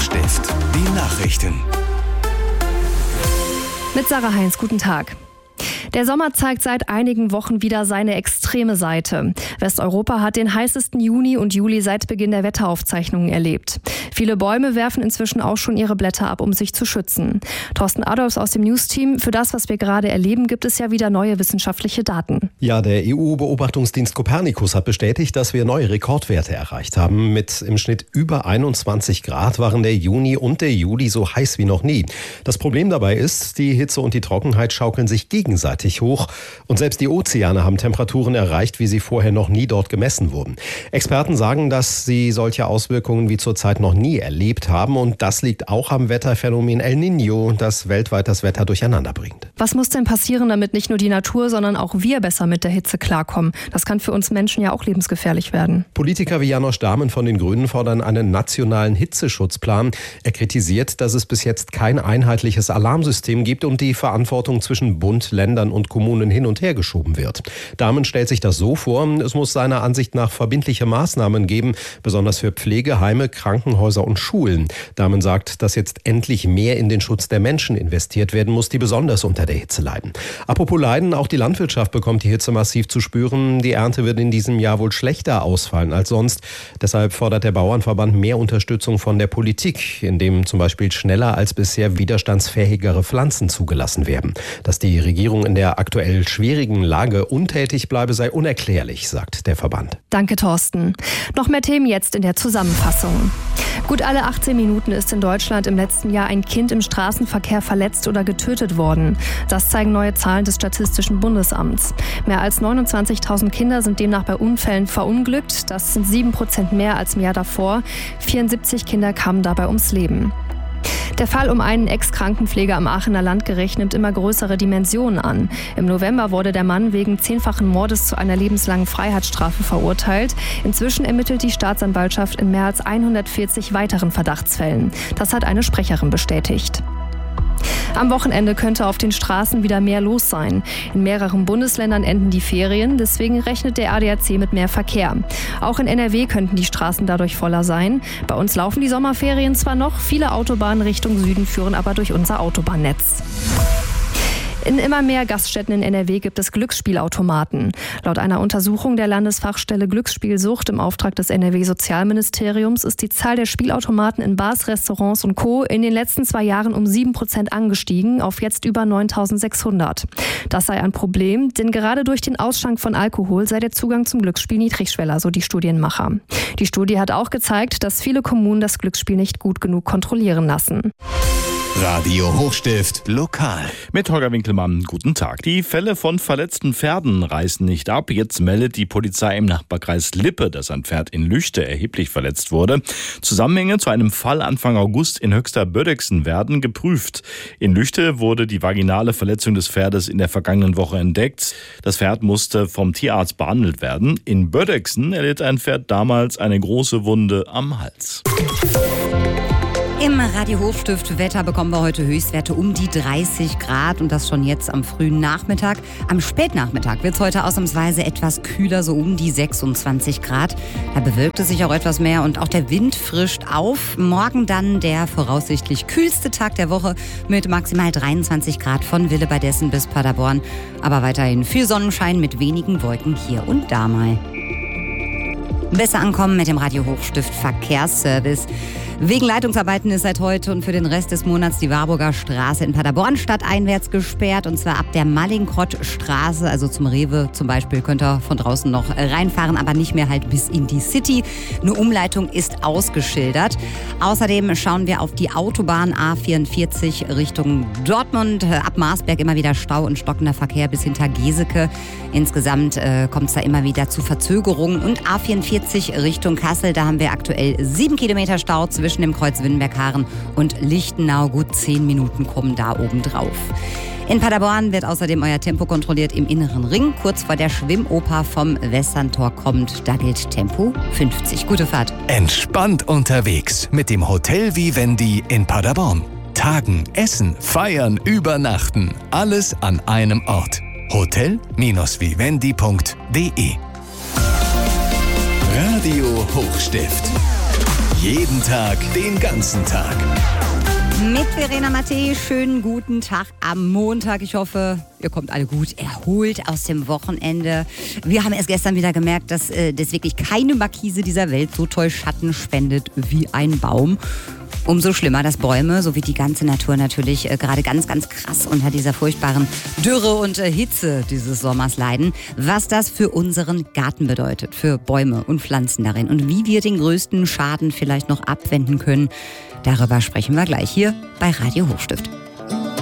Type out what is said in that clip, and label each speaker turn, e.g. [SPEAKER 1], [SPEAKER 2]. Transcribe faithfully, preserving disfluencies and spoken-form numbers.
[SPEAKER 1] Hochstift, die Nachrichten.
[SPEAKER 2] Mit Sarah Heinz, guten Tag. Der Sommer zeigt seit einigen Wochen wieder seine extreme Seite. Westeuropa hat den heißesten Juni und Juli seit Beginn der Wetteraufzeichnungen erlebt. Viele Bäume werfen inzwischen auch schon ihre Blätter ab, um sich zu schützen. Thorsten Adolfs aus dem News-Team. Für das, was wir gerade erleben, gibt es ja wieder neue wissenschaftliche Daten.
[SPEAKER 3] Ja, der E U-Beobachtungsdienst Copernicus hat bestätigt, dass wir neue Rekordwerte erreicht haben. Mit im Schnitt über einundzwanzig Grad waren der Juni und der Juli so heiß wie noch nie. Das Problem dabei ist, die Hitze und die Trockenheit schaukeln sich gegenseitig hoch und selbst die Ozeane haben Temperaturen erreicht, wie sie vorher noch nie dort gemessen wurden. Experten sagen, dass sie solche Auswirkungen wie zurzeit noch nie erlebt haben und das liegt auch am Wetterphänomen El Niño, das weltweit das Wetter durcheinander bringt.
[SPEAKER 2] Was muss denn passieren, damit nicht nur die Natur, sondern auch wir besser mit der Hitze klarkommen? Das kann für uns Menschen ja auch lebensgefährlich werden.
[SPEAKER 3] Politiker wie Janosch Dahmen von den Grünen fordern einen nationalen Hitzeschutzplan. Er kritisiert, dass es bis jetzt kein einheitliches Alarmsystem gibt und die Verantwortung zwischen Bund, Ländern und Kommunen hin und her geschoben wird. Dahmen stellt sich das so vor, es muss seiner Ansicht nach verbindliche Maßnahmen geben, besonders für Pflegeheime, Krankenhäuser und Schulen. Dahmen sagt, dass jetzt endlich mehr in den Schutz der Menschen investiert werden muss, die besonders unter der Hitze leiden. Apropos Leiden, auch die Landwirtschaft bekommt die Hitze massiv zu spüren. Die Ernte wird in diesem Jahr wohl schlechter ausfallen als sonst. Deshalb fordert der Bauernverband mehr Unterstützung von der Politik, indem zum Beispiel schneller als bisher widerstandsfähigere Pflanzen zugelassen werden. Dass die Regierung in der aktuell schwierigen Lage untätig bleibe, sei unerklärlich, sagt der Verband.
[SPEAKER 2] Danke, Thorsten. Noch mehr Themen jetzt in der Zusammenfassung. Gut alle achtzehn Minuten ist in Deutschland im letzten Jahr ein Kind im Straßenverkehr verletzt oder getötet worden. Das zeigen neue Zahlen des Statistischen Bundesamts. Mehr als neunundzwanzigtausend Kinder sind demnach bei Unfällen verunglückt. Das sind sieben Prozent mehr als im Jahr davor. vierundsiebzig Kinder kamen dabei ums Leben. Der Fall um einen Ex-Krankenpfleger am Aachener Landgericht nimmt immer größere Dimensionen an. Im November wurde der Mann wegen zehnfachen Mordes zu einer lebenslangen Freiheitsstrafe verurteilt. Inzwischen ermittelt die Staatsanwaltschaft in mehr als hundertvierzig weiteren Verdachtsfällen. Das hat eine Sprecherin bestätigt. Am Wochenende könnte auf den Straßen wieder mehr los sein. In mehreren Bundesländern enden die Ferien, deswegen rechnet der A D A C mit mehr Verkehr. Auch in N R W könnten die Straßen dadurch voller sein. Bei uns laufen die Sommerferien zwar noch, viele Autobahnen Richtung Süden führen aber durch unser Autobahnnetz. In immer mehr Gaststätten in N R W gibt es Glücksspielautomaten. Laut einer Untersuchung der Landesfachstelle Glücksspielsucht im Auftrag des N R W-Sozialministeriums ist die Zahl der Spielautomaten in Bars, Restaurants und Co. in den letzten zwei Jahren um sieben Prozent angestiegen, auf jetzt über neuntausendsechshundert. Das sei ein Problem, denn gerade durch den Ausschank von Alkohol sei der Zugang zum Glücksspiel niedrigschwelliger, so die Studienmacher. Die Studie hat auch gezeigt, dass viele Kommunen das Glücksspiel nicht gut genug kontrollieren lassen.
[SPEAKER 1] Radio Hochstift lokal.
[SPEAKER 4] Mit Holger Winkelmann, guten Tag. Die Fälle von verletzten Pferden reißen nicht ab. Jetzt meldet die Polizei im Nachbarkreis Lippe, dass ein Pferd in Lüchte erheblich verletzt wurde. Zusammenhänge zu einem Fall Anfang August in Höxter-Bödexen werden geprüft. In Lüchte wurde die vaginale Verletzung des Pferdes in der vergangenen Woche entdeckt. Das Pferd musste vom Tierarzt behandelt werden. In Bödexen erlitt ein Pferd damals eine große Wunde am Hals.
[SPEAKER 5] Im Radio Hochstift Wetter bekommen wir heute Höchstwerte um die dreißig Grad und das schon jetzt am frühen Nachmittag. Am Spätnachmittag wird es heute ausnahmsweise etwas kühler, so um die sechsundzwanzig Grad. Da bewölkt es sich auch etwas mehr und auch der Wind frischt auf. Morgen dann der voraussichtlich kühlste Tag der Woche mit maximal dreiundzwanzig Grad von Wille bei Dessen bis Paderborn. Aber weiterhin viel Sonnenschein mit wenigen Wolken hier und da mal. Besser ankommen mit dem Radio Hochstift Verkehrsservice. Wegen Leitungsarbeiten ist seit heute und für den Rest des Monats die Warburger Straße in Paderborn stadteinwärts gesperrt. Und zwar ab der Mallinckrodt-Straße, also zum Rewe zum Beispiel, könnt ihr von draußen noch reinfahren, aber nicht mehr halt bis in die City. Eine Umleitung ist ausgeschildert. Außerdem schauen wir auf die Autobahn A vierundvierzig Richtung Dortmund. Ab Marsberg immer wieder Stau und stockender Verkehr bis hinter Geseke. Insgesamt äh, kommt es da immer wieder zu Verzögerungen. Und A vierundvierzig Richtung Kassel, da haben wir aktuell sieben Kilometer Stau zwischen dem Kreuz Windenberg-Haaren und Lichtenau. Gut zehn Minuten kommen da oben drauf. In Paderborn wird außerdem euer Tempo kontrolliert im inneren Ring. Kurz vor der Schwimmoper vom Westerntor kommt, da gilt Tempo fünfzig. Gute Fahrt.
[SPEAKER 1] Entspannt unterwegs mit dem Hotel Vivendi in Paderborn. Tagen, essen, feiern, übernachten. Alles an einem Ort. hotel Vivendi punkt de Radio Hochstift. Jeden Tag, den ganzen Tag.
[SPEAKER 5] Mit Verena Mattei, schönen guten Tag am Montag. Ich hoffe, ihr kommt alle gut erholt aus dem Wochenende. Wir haben erst gestern wieder gemerkt, dass äh, das wirklich keine Markise dieser Welt so toll Schatten spendet wie ein Baum. Umso schlimmer, dass Bäume, so wie die ganze Natur natürlich äh, gerade ganz, ganz krass unter dieser furchtbaren Dürre und äh, Hitze dieses Sommers leiden. Was das für unseren Garten bedeutet, für Bäume und Pflanzen darin und wie wir den größten Schaden vielleicht noch abwenden können, darüber sprechen wir gleich hier bei Radio Hochstift.